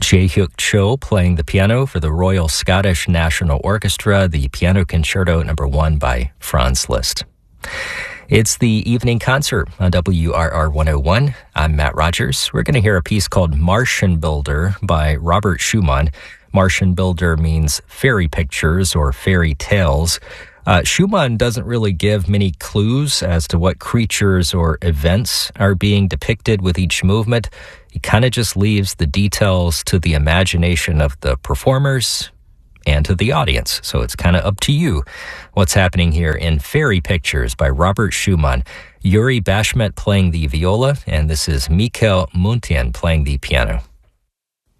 Jae-hyuk Cho playing the piano for the Royal Scottish National Orchestra, the Piano Concerto No. 1 by Franz Liszt. It's the evening concert on WRR 101. I'm Matt Rogers. We're going to hear a piece called Martian Builder by Robert Schumann. Martian Builder means fairy pictures or fairy tales. Schumann doesn't really give many clues as to what creatures or events are being depicted with each movement. He kind of just leaves the details to the imagination of the performers and to the audience. So it's kind of up to you what's happening here in Fairy Pictures by Robert Schumann. Yuri Bashmet playing the viola, and this is Mikhail Muntean playing the piano.